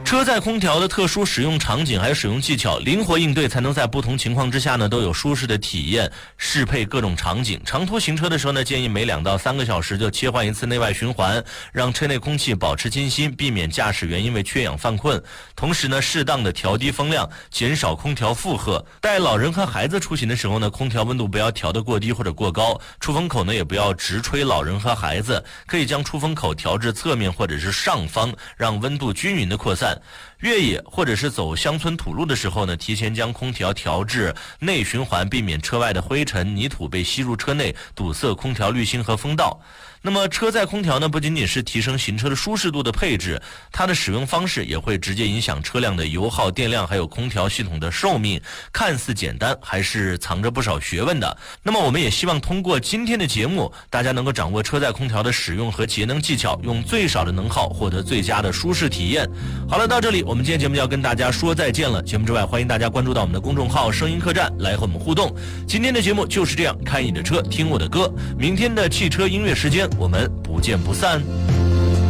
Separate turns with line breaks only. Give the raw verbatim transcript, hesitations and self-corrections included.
车载空调的特殊使用场景还有使用技巧，灵活应对，才能在不同情况之下呢都有舒适的体验，适配各种场景。长途行车的时候呢，建议每两到三个小时就切换一次内外循环，让车内空气保持清新，避免驾驶员因为缺氧犯困。同时呢，适当的调低风量，减少空调负荷。带老人和孩子出行的时候呢，空调温度不要调得过低或者过高，出风口呢也不要直吹老人和孩子，可以将出风口调至侧面或者是上方，让温度均匀的扩散。越野或者是走乡村土路的时候呢，提前将空调调至内循环，避免车外的灰尘泥土被吸入车内，堵塞空调滤芯和风道。那么车载空调呢，不仅仅是提升行车的舒适度的配置，它的使用方式也会直接影响车辆的油耗、电量还有空调系统的寿命。看似简单，还是藏着不少学问的。那么我们也希望通过今天的节目，大家能够掌握车载空调的使用和节能技巧，用最少的能耗获得最佳的舒适体验。好了，到这里我们今天节目就要跟大家说再见了。节目之外，欢迎大家关注到我们的公众号声音客栈来和我们互动。今天的节目就是这样，开你的车，听我的歌。明天的汽车音乐时间，我们不见不散。